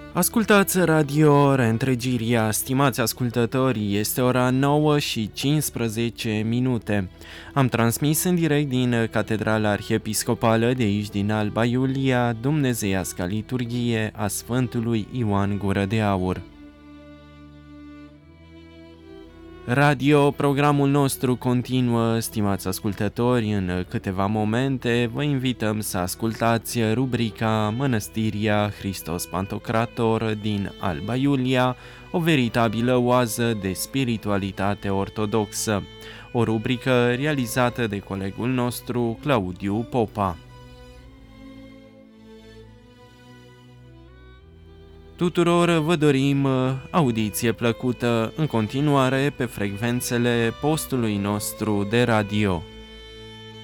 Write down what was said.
Ascultați Radio Reîntregirea, stimați ascultători, este ora 9 și 15 minute. Am transmis în direct din Catedrala Arhiepiscopală de aici din Alba Iulia, Dumnezeiasca liturghie a Sfântului Ioan Gură de Aur. Programul nostru continuă, stimați ascultători, în câteva momente vă invităm să ascultați rubrica Mănăstirea Hristos Pantocrator din Alba Iulia, o veritabilă oază de spiritualitate ortodoxă, o rubrică realizată de colegul nostru Claudiu Popa. Tuturor vă dorim audiție plăcută în continuare pe frecvențele postului nostru de radio.